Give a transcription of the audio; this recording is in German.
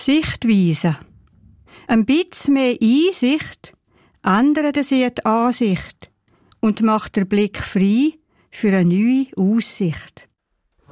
Sichtweise. Ein bisschen mehr Einsicht ändert sie die Ansicht und macht den Blick frei für eine neue Aussicht.